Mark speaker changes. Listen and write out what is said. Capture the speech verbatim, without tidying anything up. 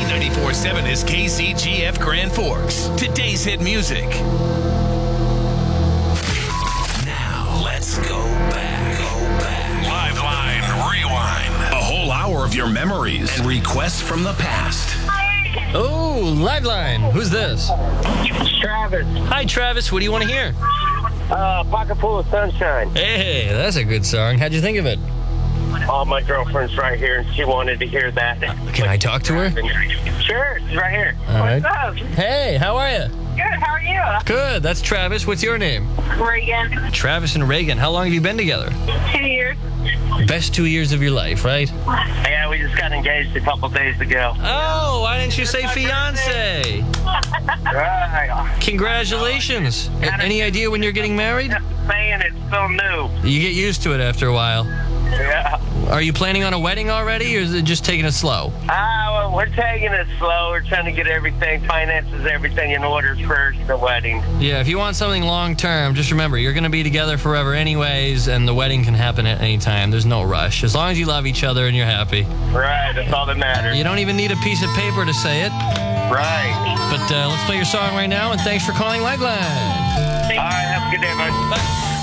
Speaker 1: ninety-four point seven is K C G F Grand Forks. Today's hit music. Now, let's go back. Go back. Live Line Rewind. A whole hour of your memories and requests from the past.
Speaker 2: Oh, Live Line. Who's this?
Speaker 3: Travis.
Speaker 2: Hi, Travis. What do you want to hear?
Speaker 3: Uh, Pocket Full of Sunshine.
Speaker 2: Hey, that's a good song. How'd you think of it?
Speaker 3: Oh, my girlfriend's right here, and she wanted to hear that.
Speaker 2: Can I talk to her?
Speaker 3: Sure, she's right here.
Speaker 2: All right.
Speaker 4: What's up?
Speaker 2: Hey, how are you?
Speaker 4: Good, how are you?
Speaker 2: Good. That's Travis. What's your name?
Speaker 4: Reagan.
Speaker 2: Travis and Reagan. How long have you been together?
Speaker 4: Two years.
Speaker 2: Best two years of your life, right?
Speaker 3: Yeah, we just got engaged a couple days ago.
Speaker 2: Oh, why didn't you say fiance?
Speaker 3: Right.
Speaker 2: Congratulations. A- Any idea when you're getting married?
Speaker 3: Saying it's still new.
Speaker 2: You get used to it after a while.
Speaker 3: Yeah.
Speaker 2: Are you planning on a wedding already, or is it just taking it slow?
Speaker 3: Ah, well, we're taking it slow. We're trying to get everything, finances, everything in order for the wedding.
Speaker 2: Yeah, if you want something long-term, just remember, you're going to be together forever anyways, and the wedding can happen at any time. There's no rush. As long as you love each other and you're happy.
Speaker 3: Right, that's all that matters.
Speaker 2: You don't even need a piece of paper to say it.
Speaker 3: Right.
Speaker 2: But uh, let's play your song right now, and thanks for calling Liveline.
Speaker 3: All right, have a good day, man.
Speaker 2: Bye.